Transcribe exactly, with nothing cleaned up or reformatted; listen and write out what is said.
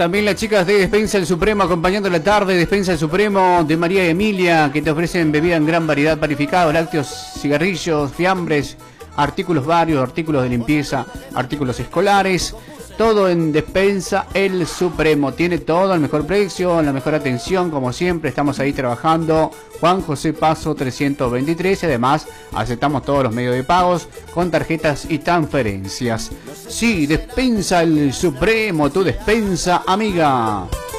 también las chicas de Despensa El Supremo acompañando la tarde. Despensa El Supremo de María Emilia, que te ofrecen bebida en gran variedad, panificados, lácteos, cigarrillos, fiambres, artículos varios, artículos de limpieza, artículos escolares. Todo en Despensa El Supremo. Tiene todo al mejor precio, la mejor atención, como siempre. Estamos ahí trabajando. Juan José Paso trescientos veintitrés. Y además aceptamos todos los medios de pagos con tarjetas y transferencias. Sí, Despensa El Supremo, tu despensa amiga.